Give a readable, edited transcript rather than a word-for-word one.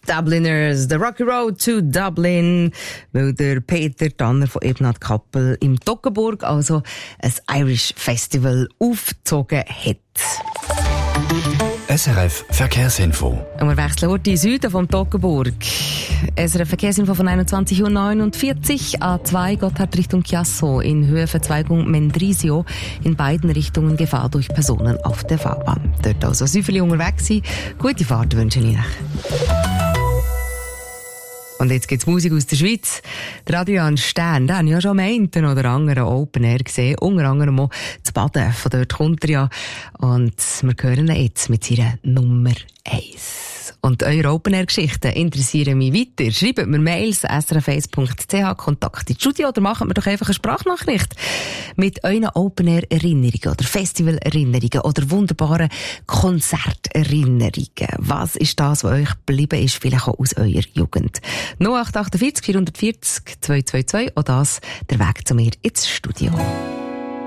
Dubliners, The Rocky Road to Dublin, weil der Peter Tanner von Ebnat Kappel im Toggenburg also ein Irish Festival aufgezogen hat. SRF Verkehrsinfo. Und wir wechseln heute in den Süden vom Toggenburg. SRF Verkehrsinfo von 21.49 Uhr. A2 Gotthard Richtung Chiasso in Höhenverzweigung Mendrisio. In beiden Richtungen Gefahr durch Personen auf der Fahrbahn. Dort also Süffeli unterwegs sein. Gute Fahrt wünsche ich euch. Und jetzt gibt's Musik aus der Schweiz. Der Adrian Stern, den habe ich ja schon am einen oder anderen Open Air gesehen. Unter anderem auch zu Baden. Von dort kommt er ja. Und wir hören ihn jetzt mit seiner Nummer 1. Und eure Open Air Geschichten interessieren mich weiter. Schreibt mir Mails srf1.ch, Kontakt ins Studio oder macht mir doch einfach eine Sprachnachricht mit euren Open Air Erinnerungen oder Festival Erinnerungen oder wunderbaren Konzerterinnerungen. Was ist das, was euch geblieben ist, vielleicht auch aus eurer Jugend? 0848 440 222 oder das der Weg zu mir ins Studio.